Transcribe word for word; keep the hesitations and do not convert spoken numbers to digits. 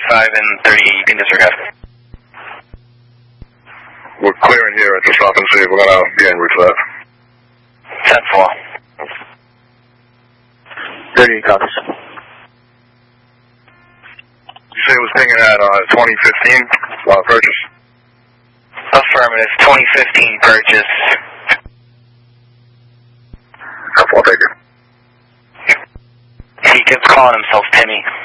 thirty-five and thirty-eight, you can disregard. We're clearing here at the stop and see. We're going to be en route for that. ten four. thirty-eight copies. You say it was pinging at uh, twenty fifteen uh, purchase? Affirmative, twenty fifteen purchase. I'll take it. He keeps calling himself Timmy.